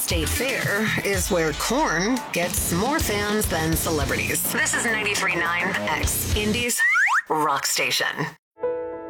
State Fair is where corn gets more fans than celebrities. This is 93.9 X Indies Rock Station.